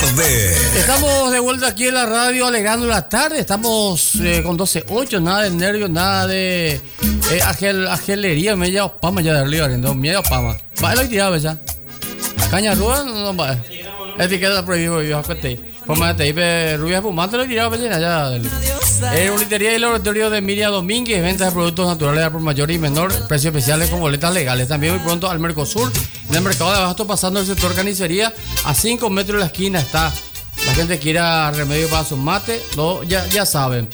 tarde. Estamos de vuelta aquí en la radio alegrando la tarde. Estamos con 12-8, nada de nervios, nada de agelería, media opama ya de arriba, no, media opama. Va la tirada, ¿verdad? Caña ruda, no va. Etiqueta prohibido, yo acuérdate. Forma de TIP, rubia fumante, lo tiraba, ¿verdad? Ya. Bolitería y laboratorio de Miriam Domínguez, venta de productos naturales por mayor y menor, precios especiales con boletas legales. También muy pronto al Mercosur, en el mercado de abasto, pasando el sector carnicería, a 5 metros de la esquina está. La gente quiera remedio para su mate, ya saben.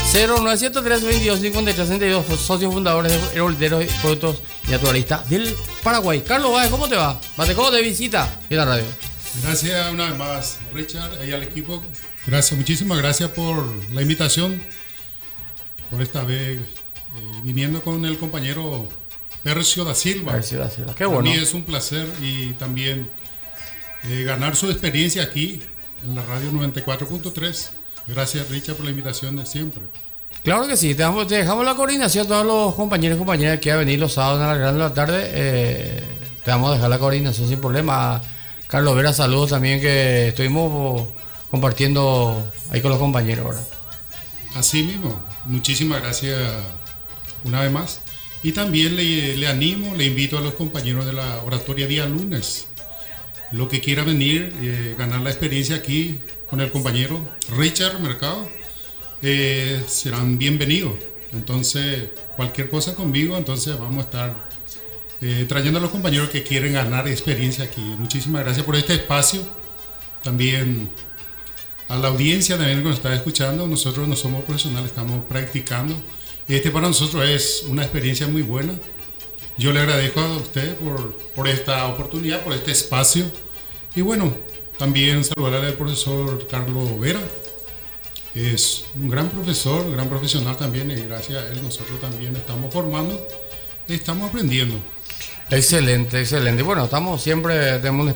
0900-322-5362, socios fundadores de Boliteros y Productos Naturalistas del Paraguay. Carlos Báez, ¿cómo te va? Bateco de visita en la radio. Gracias una vez más, Richard, y al equipo. Gracias, muchísimas gracias por la invitación. Por esta vez viniendo con el compañero Percio da Silva. Percio da Silva, qué bueno. Para mí es un placer y también ganar su experiencia aquí en la radio 94.3. Gracias, Richard, por la invitación de siempre. Claro que sí, te dejamos la coordinación a todos los compañeros y compañeras que van a venir los sábados a las grandes de la tarde. Te vamos a dejar la coordinación sin problema. Carlos Vera, saludos también, que estuvimos compartiendo ahí con los compañeros ahora. Así mismo, muchísimas gracias una vez más. Y también le animo, le invito a los compañeros de la oratoria día lunes. Lo que quiera venir, ganar la experiencia aquí con el compañero Richard Mercado, serán bienvenidos. Entonces, cualquier cosa conmigo, entonces vamos a estar trayendo a los compañeros que quieren ganar experiencia aquí. Muchísimas gracias por este espacio. También a la audiencia también que nos está escuchando. Nosotros no somos profesionales, estamos practicando. Para nosotros es una experiencia muy buena. Yo le agradezco a usted por esta oportunidad, por este espacio. Y bueno, también saludar al profesor Carlos Vera. Es un gran profesor, gran profesional también, y gracias a él nosotros también estamos formando, estamos aprendiendo. Excelente, excelente. Bueno, tenemos un